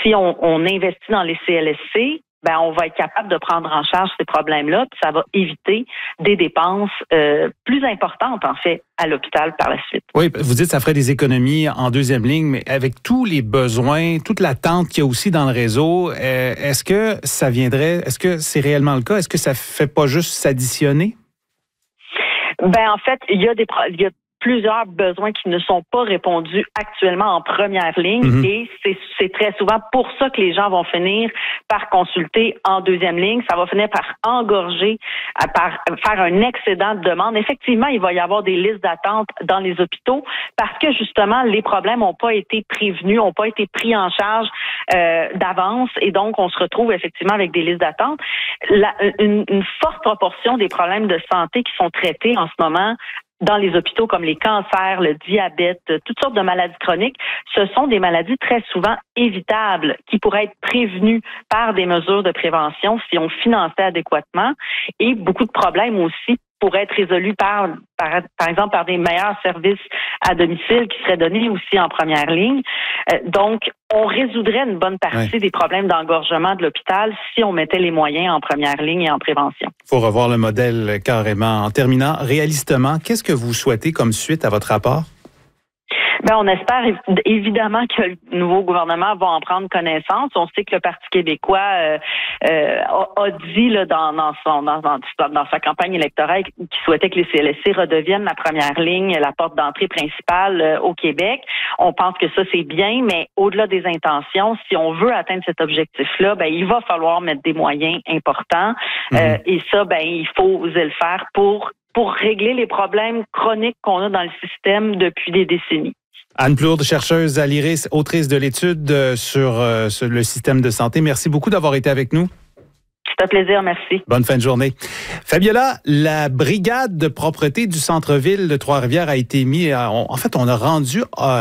si on investit dans les CLSC, ben on va être capable de prendre en charge ces problèmes-là, puis ça va éviter des dépenses plus importantes, en fait, à l'hôpital par la suite. Oui, vous dites que ça ferait des économies en deuxième ligne, mais avec tous les besoins, toute l'attente qu'il y a aussi dans le réseau, est-ce que c'est réellement le cas? Est-ce que ça fait pas juste s'additionner? Ben en fait, il y a plusieurs besoins qui ne sont pas répondus actuellement en première ligne et c'est très souvent pour ça que les gens vont finir par consulter en deuxième ligne. Ça va finir par engorger, par faire un excédent de demande. Effectivement, il va y avoir des listes d'attente dans les hôpitaux parce que justement, les problèmes n'ont pas été prévenus, n'ont pas été pris en charge d'avance et donc on se retrouve effectivement avec des listes d'attente. Une forte proportion des problèmes de santé qui sont traités en ce moment dans les hôpitaux comme les cancers, le diabète, toutes sortes de maladies chroniques, ce sont des maladies très souvent évitables qui pourraient être prévenues par des mesures de prévention si on finançait adéquatement et beaucoup de problèmes aussi pourraient être résolus par exemple par des meilleurs services à domicile qui seraient donnés aussi en première ligne. Donc, on résoudrait une bonne partie des problèmes d'engorgement de l'hôpital si on mettait les moyens en première ligne et en prévention. Il faut revoir le modèle carrément. En terminant, réalistement, qu'est-ce que vous souhaitez comme suite à votre rapport? Ben, on espère évidemment que le nouveau gouvernement va en prendre connaissance. On sait que le Parti québécois a dit là, dans sa campagne électorale qu'il souhaitait que les CLSC redeviennent la première ligne, la porte d'entrée principale au Québec. On pense que ça, c'est bien, mais au-delà des intentions, si on veut atteindre cet objectif-là, ben, il va falloir mettre des moyens importants. Et ça, ben, il faut oser le faire pour régler les problèmes chroniques qu'on a dans le système depuis des décennies. Anne Plourde, chercheuse à l'IRIS, autrice de l'étude sur le système de santé. Merci beaucoup d'avoir été avec nous. C'est un plaisir, merci. Bonne fin de journée. Fabiola, la brigade de propreté du centre-ville de Trois-Rivières a été mise. On a rendu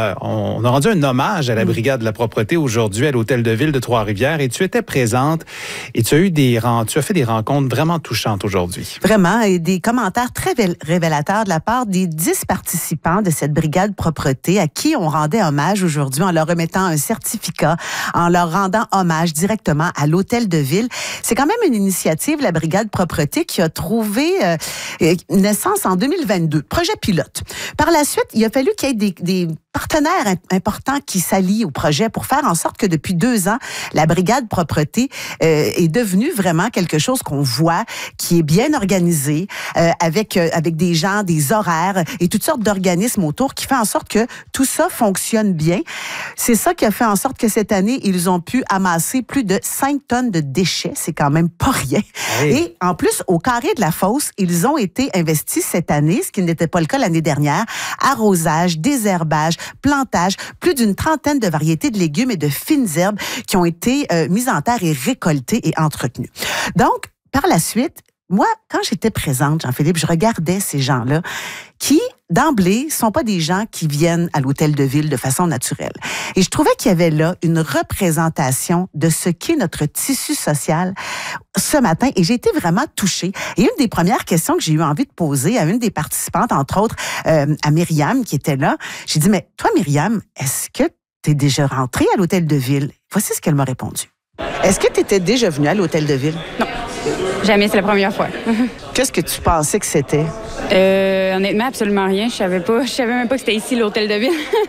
un hommage à la brigade de la propreté aujourd'hui à l'hôtel de ville de Trois-Rivières et tu étais présente et tu as fait des rencontres vraiment touchantes aujourd'hui. Vraiment, et des commentaires très révélateurs de la part des 10 participants de cette brigade propreté à qui on rendait hommage aujourd'hui en leur remettant un certificat, en leur rendant hommage directement à l'hôtel de ville. C'est quand même une initiative, la brigade propreté, qui a trouvé naissance en 2022. Projet pilote. Par la suite, il a fallu qu'il y ait des partenaires importants qui s'allient au projet pour faire en sorte que depuis 2 ans, la brigade propreté est devenue vraiment quelque chose qu'on voit, qui est bien organisé, avec des gens, des horaires et toutes sortes d'organismes autour qui fait en sorte que tout ça fonctionne bien. C'est ça qui a fait en sorte que cette année, ils ont pu amasser plus de 5 tonnes de déchets. C'est quand même pas rien. Hey. Et en plus, au carré de la fosse, ils ont été investis cette année, ce qui n'était pas le cas l'année dernière, arrosage, désherbage, plantage, plus d'une 30aine de variétés de légumes et de fines herbes qui ont été mises en terre et récoltées et entretenues. Donc, par la suite, moi, quand j'étais présente, Jean-Philippe, je regardais ces gens-là qui, d'emblée, sont pas des gens qui viennent à l'hôtel de ville de façon naturelle. Et je trouvais qu'il y avait là une représentation de ce qu'est notre tissu social ce matin et j'ai été vraiment touchée. Et une des premières questions que j'ai eu envie de poser à une des participantes, entre autres à Myriam qui était là, j'ai dit, mais toi Myriam, est-ce que tu es déjà rentrée à l'hôtel de ville? Voici ce qu'elle m'a répondu. Est-ce que tu étais déjà venue à l'hôtel de ville? Non. Jamais, c'est la première fois. Qu'est-ce que tu pensais que c'était? Honnêtement, absolument rien. Je savais même pas que c'était ici, l'hôtel de ville.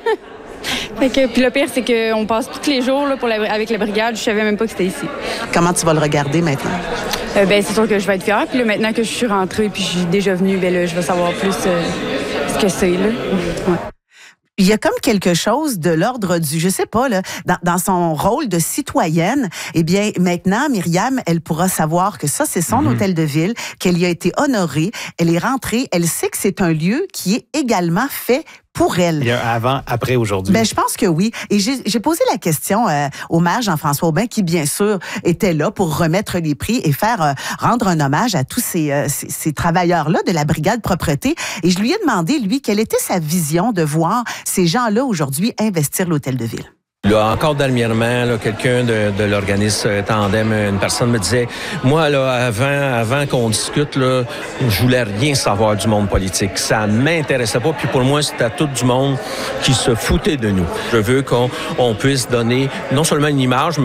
Puis le pire, c'est qu'on passe tous les jours là, avec la brigade. Je savais même pas que c'était ici. Comment tu vas le regarder maintenant? C'est sûr que je vais être fière. Puis là, maintenant que je suis rentrée puis je suis déjà venue, là, je vais savoir plus ce que c'est. Là. Ouais. Il y a comme quelque chose de l'ordre du, je sais pas, là, dans son rôle de citoyenne, eh bien, maintenant, Myriam, elle pourra savoir que ça, c'est son hôtel de ville, qu'elle y a été honorée, elle est rentrée, elle sait que c'est un lieu qui est également fait pour elle. Il y a avant, après, aujourd'hui. Ben, je pense que oui. Et j'ai posé la question au maire Jean-François Aubin, qui, bien sûr, était là pour remettre les prix et rendre un hommage à tous ces travailleurs-là de la brigade propreté. Et je lui ai demandé, lui, quelle était sa vision de voir ces gens-là aujourd'hui investir l'hôtel de ville. Là, encore dernièrement, là, quelqu'un de l'organisme Tandem, une personne me disait, moi, là, avant qu'on discute, là, je voulais rien savoir du monde politique. Ça m'intéressait pas. Puis pour moi, c'était tout du monde qui se foutait de nous. Je veux qu'on puisse donner non seulement une image, mais